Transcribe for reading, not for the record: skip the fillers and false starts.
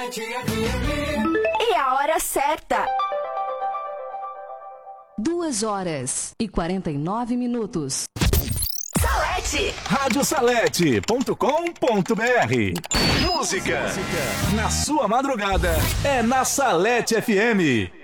E a hora certa. 2h49. Salete. Radiosalete.com.br. Música na sua madrugada é na Salete FM.